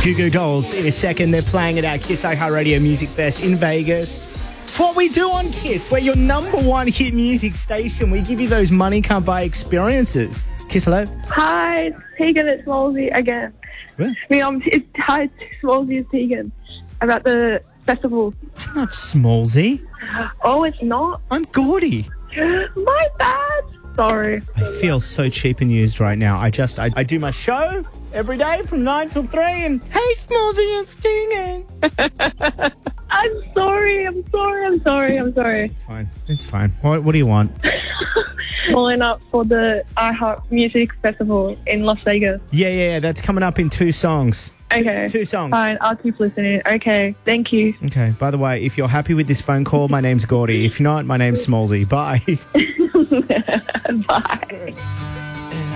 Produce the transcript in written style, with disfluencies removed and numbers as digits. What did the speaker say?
Goo Goo Dolls in a second. They're playing at our Kiss iHeartRadio Music Fest in Vegas. It's what we do on Kiss. We're your number one hit music station. We give you those money can't buy experiences. Kiss, hello. Hi, it's Tegan. It's Smallsy again. What? Hi, it's Smallsy. It's Tegan. About the festival. I'm not Smallsy. Oh, it's not? I'm Gordy. My bad. Sorry. I feel so cheap and used right now. I do my show every day from 9 till 3 and hey, Smallsy, it's Tegan. I'm sorry. It's fine. What do you want? Calling up for the iHeart Music Festival in Las Vegas. Yeah. That's coming up in 2 songs. Okay. 2 songs. Fine, I'll keep listening. Okay, thank you. Okay, by the way, if you're happy with this phone call, my name's Gordy. If not, my name's Smallsy. Bye. Bye.